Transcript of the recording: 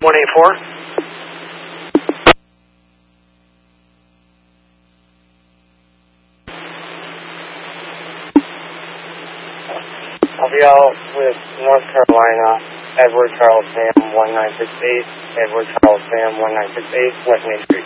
184. I'll be out with North Carolina, Edward Charles Sam 1968, Edward Charles Sam 1968, West Main Street.